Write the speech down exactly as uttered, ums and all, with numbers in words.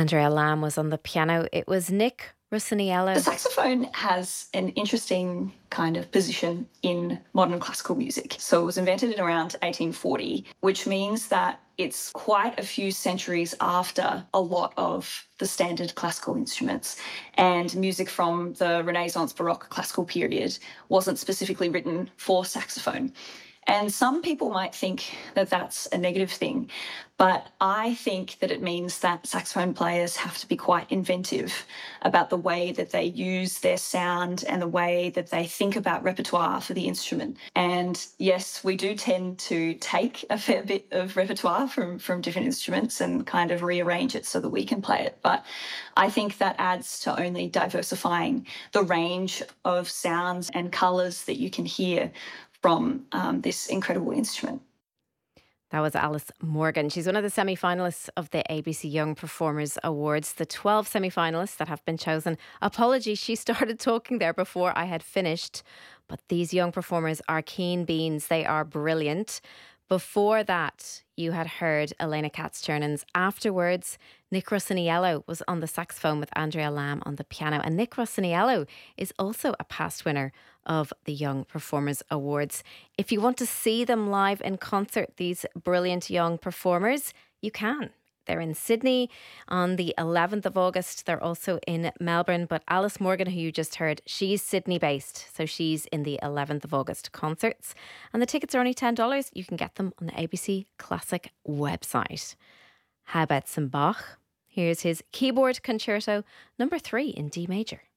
Andrea Lamb was on the piano. It was Nick The Rossiniello. saxophone has an interesting kind of position in modern classical music. So it was invented in around eighteen forty, which means that it's quite a few centuries after a lot of the standard classical instruments. And music from the Renaissance, Baroque, classical period wasn't specifically written for saxophone. And some people might think that that's a negative thing, but I think that it means that saxophone players have to be quite inventive about the way that they use their sound and the way that they think about repertoire for the instrument. And yes, we do tend to take a fair bit of repertoire from, from different instruments and kind of rearrange it so that we can play it. But I think that adds to only diversifying the range of sounds and colours that you can hear from um, this incredible instrument. That was Alice Morgan. She's one of the semi finalists of the A B C Young Performers Awards, the twelve semi finalists that have been chosen. Apologies, she started talking there before I had finished. But these young performers are keen beans. They are brilliant. Before that, you had heard Elena Katz-Chernins. Afterwards, Nick Rossiniello was on the saxophone with Andrea Lamb on the piano. And Nick Rossiniello is also a past winner of the Young Performers Awards. If you want to see them live in concert, these brilliant young performers, you can. They're in Sydney on the eleventh of August. They're also in Melbourne. But Alice Morgan, who you just heard, she's Sydney based. So she's in the eleventh of August concerts. And the tickets are only ten dollars. You can get them on the A B C Classic website. How about some Bach? Here's his keyboard concerto number three in D major.